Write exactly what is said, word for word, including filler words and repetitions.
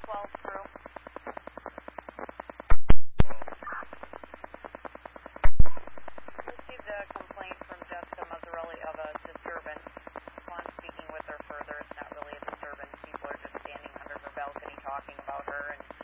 twelve through. Received a complaint from Jessica Mazzarelli of a disturbance. Upon speaking with her further, it's not really a disturbance. People are just standing under her balcony talking about her, and